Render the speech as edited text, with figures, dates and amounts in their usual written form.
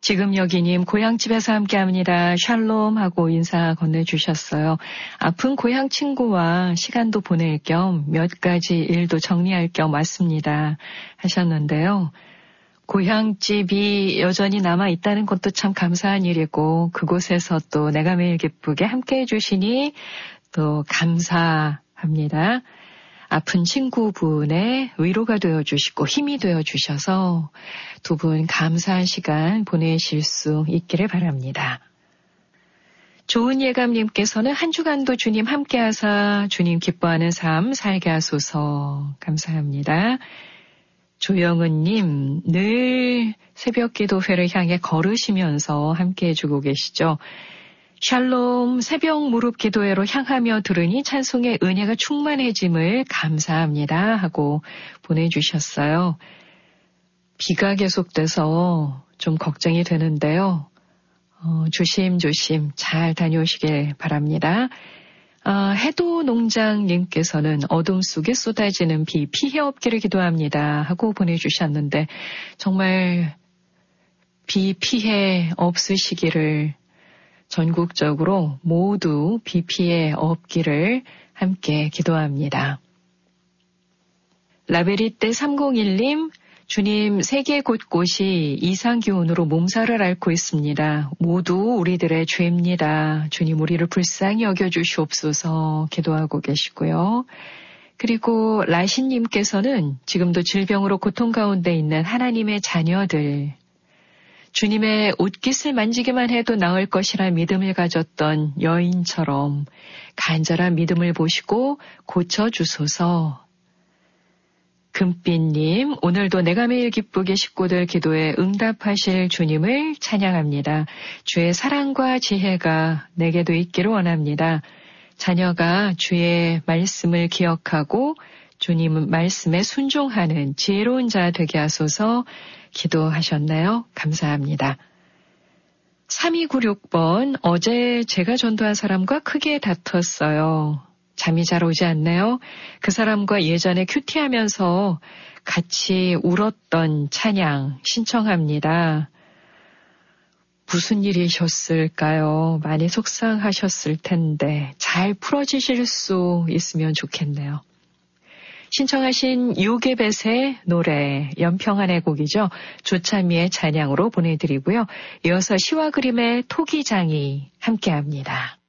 지금 여기님 고향집에서 함께합니다. 샬롬 하고 인사 건네주셨어요. 아픈 고향 친구와 시간도 보낼 겸 몇 가지 일도 정리할 겸 왔습니다 하셨는데요. 고향집이 여전히 남아있다는 것도 참 감사한 일이고 그곳에서 또 내가 매일 기쁘게 함께해 주시니 또 감사합니다. 아픈 친구분의 위로가 되어주시고 힘이 되어주셔서 두 분 감사한 시간 보내실 수 있기를 바랍니다. 좋은 예감님께서는 한 주간도 주님 함께하사 주님 기뻐하는 삶 살게 하소서 감사합니다. 조영은님 늘 새벽 기도회를 향해 걸으시면서 함께해 주고 계시죠. 샬롬 새벽 무릎 기도회로 향하며 들으니 찬송의 은혜가 충만해짐을 감사합니다 하고 보내주셨어요. 비가 계속돼서 좀 걱정이 되는데요. 조심조심 잘 다녀오시길 바랍니다. 해도 농장님께서는 어둠 속에 쏟아지는 비 피해 없기를 기도합니다 하고 보내주셨는데 정말 비 피해 없으시기를 전국적으로 모두 비 피해 없기를 함께 기도합니다. 라베리떼 301님 주님 세계 곳곳이 이상기온으로 몸살을 앓고 있습니다. 모두 우리들의 죄입니다. 주님 우리를 불쌍히 여겨주시옵소서 기도하고 계시고요. 그리고 라신님께서는 지금도 질병으로 고통 가운데 있는 하나님의 자녀들 주님의 옷깃을 만지기만 해도 나을 것이라 믿음을 가졌던 여인처럼 간절한 믿음을 보시고 고쳐주소서. 금빛님, 오늘도 내가 매일 기쁘게 식구들 기도에 응답하실 주님을 찬양합니다. 주의 사랑과 지혜가 내게도 있기를 원합니다. 자녀가 주의 말씀을 기억하고 주님 말씀에 순종하는 지혜로운 자 되게 하소서 기도하셨나요? 감사합니다. 3296번, 어제 제가 전도한 사람과 크게 다퉜어요. 잠이 잘 오지 않나요? 그 사람과 예전에 큐티하면서 같이 울었던 찬양 신청합니다. 무슨 일이셨을까요? 많이 속상하셨을 텐데 잘 풀어지실 수 있으면 좋겠네요. 신청하신 요게벳의 노래 연평안의 곡이죠. 조찬미의 찬양으로 보내드리고요. 이어서 시와 그림의 토기장이 함께합니다.